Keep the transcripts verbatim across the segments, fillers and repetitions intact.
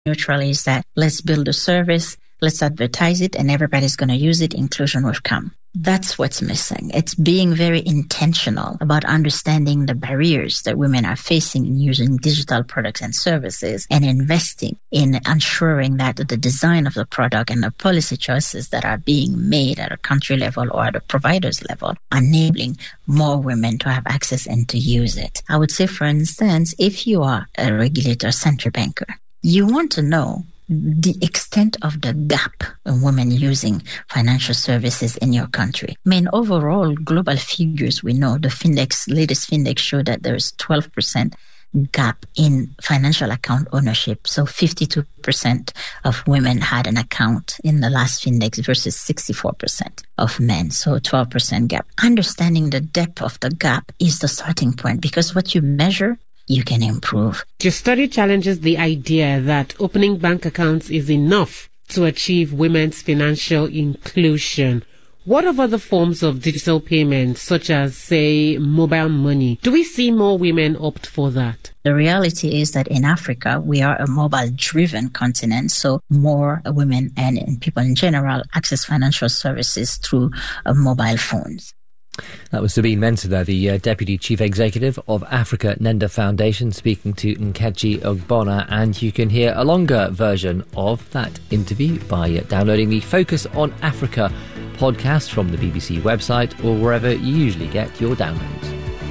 neutral is that let's build a service, let's advertise it, and everybody's going to use it. Inclusion will come. That's what's missing. It's being very intentional about understanding the barriers that women are facing in using digital products and services and investing in ensuring that the design of the product and the policy choices that are being made at a country level or at a provider's level are enabling more women to have access and to use it. I would say, for instance, if you are a regulator, central banker, you want to know the extent of the gap in women using financial services in your country. I mean, overall, global figures, we know the Findex, latest Findex show that there's twelve percent gap in financial account ownership. So fifty-two percent of women had an account in the last Findex versus sixty-four percent of men. So twelve percent gap. Understanding the depth of the gap is the starting point, because what you measure, you can improve. Your study challenges the idea that opening bank accounts is enough to achieve women's financial inclusion. What of other forms of digital payments, such as, say, mobile money? Do we see more women opt for that? The reality is that in Africa, we are a mobile-driven continent, so more women and, and people in general access financial services through uh, mobile phones. That was Sabine Mensah, the uh, Deputy Chief Executive of Africa Nenda Foundation, speaking to Nkechi Ogbonna, and you can hear a longer version of that interview by uh, downloading the Focus on Africa podcast from the B B C website or wherever you usually get your downloads.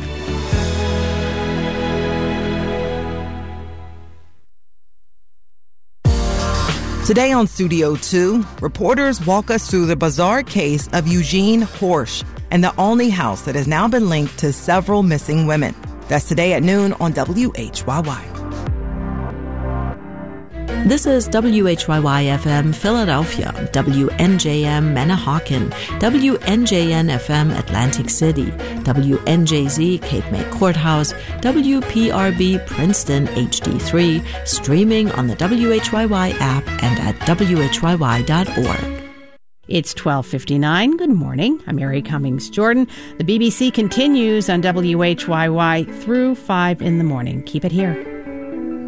Today on Studio two, reporters walk us through the bizarre case of Eugene Horsch and the Olney house that has now been linked to several missing women. That's today at noon on W H Y Y. This is W H Y Y F M Philadelphia, W N J M Manahawkin, W N J N F M Atlantic City, W N J Z Cape May Courthouse, W P R B Princeton H D three, streaming on the W H Y Y app and at W H Y Y dot org. It's twelve fifty-nine. Good morning. I'm Mary Cummings Jordan. The B B C continues on W H Y Y through five in the morning. Keep it here.